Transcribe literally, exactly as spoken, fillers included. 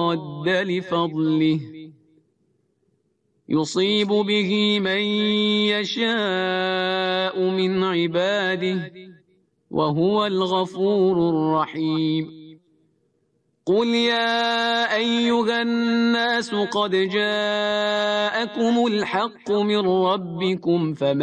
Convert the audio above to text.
راد لفضله يصيب به من يشاء من عباده وهو الغفور الرحيم. قل يا أيها الناس قد جاءكم الحق من ربكم فمن